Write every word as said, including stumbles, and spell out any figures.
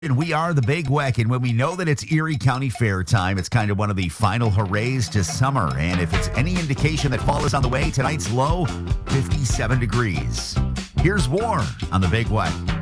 And we are the Big Weck, and when we know that it's Erie County Fair time, it's kind of one of the final hurrays to summer. And if it's any indication that fall is on the way, tonight's low, fifty-seven degrees. Here's War on the Big Weck.